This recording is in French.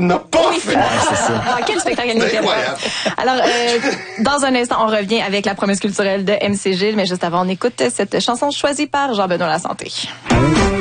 qu'elle n'a pas fait. C'est ça. Ah, quel spectacle elle n'était pas. Alors, dans un instant, on revient avec la promesse culturelle de MC Gilles, mais juste avant, on écoute cette chanson choisie par Jean-Benoît Lasanté.